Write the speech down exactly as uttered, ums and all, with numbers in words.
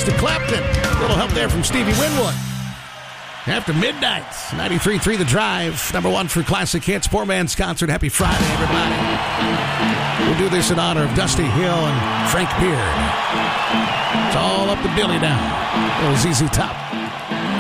to Clapton. A little help there from Stevie Winwood. After midnight, ninety-three point three The Drive, number one for classic hits. Poor Man's Concert. Happy Friday, everybody. We'll do this in honor of Dusty Hill and Frank Beard. It's all up to Billy now. Little Z Z Top.